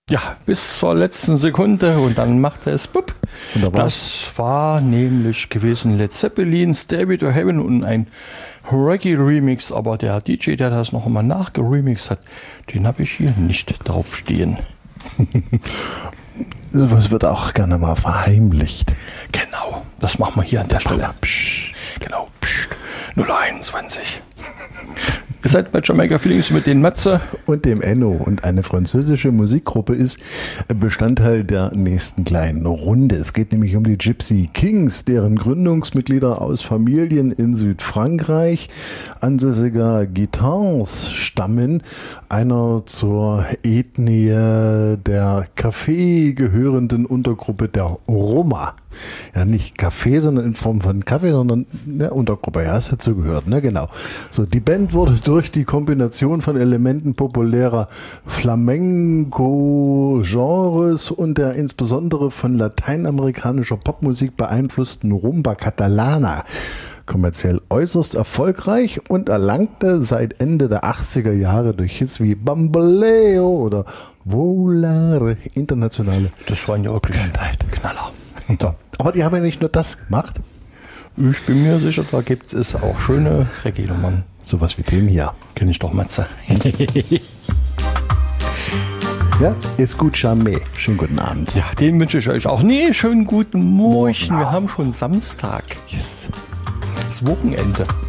Ja, bis zur letzten Sekunde und dann machte es bupp. Das war nämlich gewesen Led Zeppelin, Stairway to Heaven und ein Reggae-Remix, aber der DJ, der das noch einmal nachgeremixed hat, den habe ich hier nicht draufstehen. Das wird auch gerne mal verheimlicht. Genau, das machen wir hier an der Stelle. Psst, genau, psst, 021. Ihr seid bei Jamaica Feelings mit den Matze und dem Enno, und eine französische Musikgruppe ist Bestandteil der nächsten kleinen Runde. Es geht nämlich um die Gypsy Kings, deren Gründungsmitglieder aus Familien in Südfrankreich ansässiger Gitans stammen, einer zur Ethnie der Kaffee gehörenden Untergruppe der Roma. Ja, nicht Kaffee, sondern in Form von Kaffee, sondern eine Untergruppe. Ja, es hat so gehört, ne, genau. So, die Band wurde durch die Kombination von Elementen populärer Flamenco-Genres und der insbesondere von lateinamerikanischer Popmusik beeinflussten Rumba Catalana kommerziell äußerst erfolgreich und erlangte seit Ende der 80er Jahre durch Hits wie Bamboleo oder Volare internationale Das waren ja wirklich Knaller. So. Aber die haben ja nicht nur das gemacht. Ich bin mir sicher, da gibt es auch schöne Reggae-Nummern. Sowas wie den hier. Kenn ich doch, Matze. Ja, ist gut, Charmé. Schönen guten Abend. Ja, den wünsche ich euch auch. Nee, schönen guten Morgen. Wir haben schon Samstag. Yes. Das Wochenende.